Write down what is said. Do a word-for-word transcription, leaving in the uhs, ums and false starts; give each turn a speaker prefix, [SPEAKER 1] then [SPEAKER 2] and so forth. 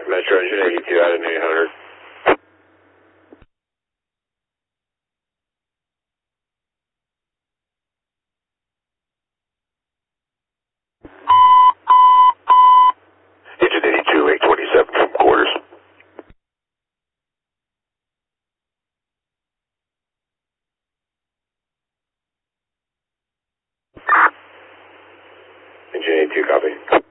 [SPEAKER 1] Metro Engine eighty-two out of eight hundred. Engine eighty-two, eight twenty-seven from quarters. Engine eighty-two, copy.